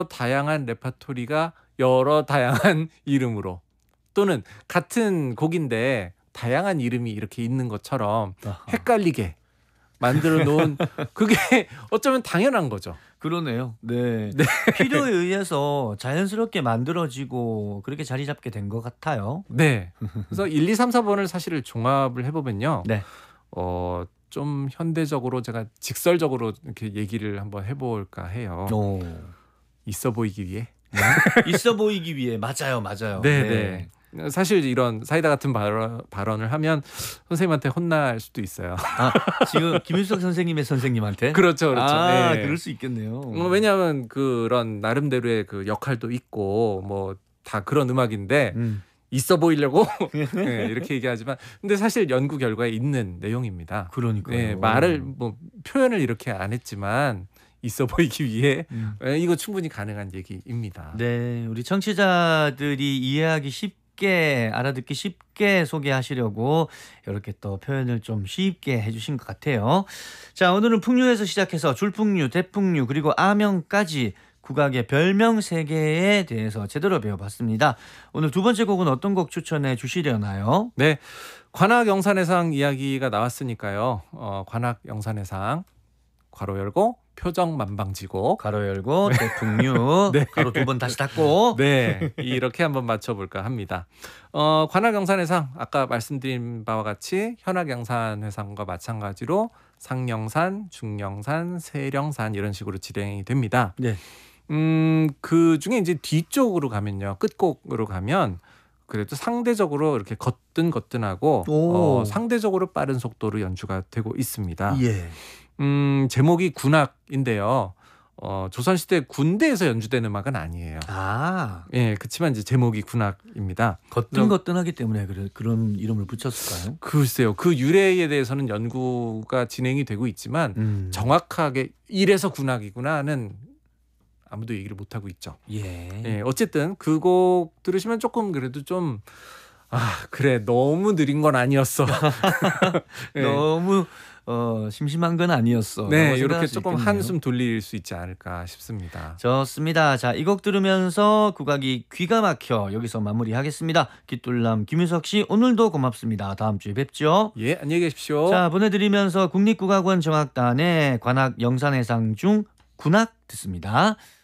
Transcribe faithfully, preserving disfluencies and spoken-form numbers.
다양한 레파토리가 여러 다양한 이름으로 또는 같은 곡인데 다양한 이름이 이렇게 있는 것처럼 아하. 헷갈리게 만들어 놓은 그게 어쩌면 당연한 거죠. 그러네요. 네. 네. 필요에 의해서 자연스럽게 만들어지고 그렇게 자리 잡게 된 것 같아요. 네. 그래서 일, 이, 삼, 사 번을 사실 종합을 해 보면요. 네. 어, 좀 현대적으로 제가 직설적으로 이렇게 얘기를 한번 해 볼까 해요. 오. 있어 보이기 위해. 있어 보이기 위해. 맞아요, 맞아요. 네, 네. 사실 이런 사이다 같은 발언, 발언을 하면 선생님한테 혼날 수도 있어요. 아, 지금 김윤석 선생님의 선생님한테? 그렇죠, 그렇죠. 아, 네. 그럴 수 있겠네요. 어, 왜냐하면 그런 나름대로의 그 역할도 있고 뭐 다 그런 음악인데 음. 있어 보이려고 네, 이렇게 얘기하지만 근데 사실 연구 결과에 있는 내용입니다. 그러니까요. 네, 말을 뭐 표현을 이렇게 안 했지만 있어 보이기 위해 음. 네, 이거 충분히 가능한 얘기입니다. 네, 우리 청취자들이 이해하기 쉽게 알아듣기 쉽게 소개하시려고 이렇게 또 표현을 좀 쉽게 해주신 것 같아요. 자, 오늘은 풍류에서 시작해서 줄풍류, 대풍류 그리고 아명까지 국악의 별명 세 개에 대해서 제대로 배워봤습니다. 오늘 두 번째 곡은 어떤 곡 추천해 주시려나요? 네, 관악 영산해상 이야기가 나왔으니까요. 어, 관악 영산해상 괄호 열고 표정 만방지고 가로 열고 대풍류 네. 가로 두 번 다시 닫고 네, 이렇게 한번 맞춰볼까 합니다. 어, 관악영산해상 아까 말씀드린 바와 같이 현악영산해상과 마찬가지로 상령산, 중령산, 세령산 이런 식으로 진행이 됩니다. 네. 음, 그 중에 이제 뒤쪽으로 가면요, 끝곡으로 가면 그래도 상대적으로 이렇게 거뜬거뜬하고 어, 상대적으로 빠른 속도로 연주가 되고 있습니다. 예. 음, 제목이 군악인데요. 어, 조선시대 군대에서 연주된 음악은 아니에요. 아, 예, 그렇지만 이제 제목이 군악입니다. 거뜬거뜬하기 때문에 그래, 그런 이름을 붙였을까요? 글쎄요, 그 유래에 대해서는 연구가 진행이 되고 있지만 음. 정확하게 이래서 군악이구나는 아무도 얘기를 못 하고 있죠. 예. 예, 어쨌든 그 곡 들으시면 조금 그래도 좀 아, 그래 너무 느린 건 아니었어. 예. 너무 어, 심심한 건 아니었어. 네, 이렇게 조금 한숨 돌릴 수 있지 않을까 싶습니다. 좋습니다. 자, 이 곡 들으면서 국악이 귀가 막혀 여기서 마무리하겠습니다. 깃돌남 김유석 씨 오늘도 고맙습니다. 다음 주에 뵙죠. 예, 안녕히 계십시오. 자, 보내드리면서 국립국악원 정악단의 관악 영산해상 중 군악 듣습니다.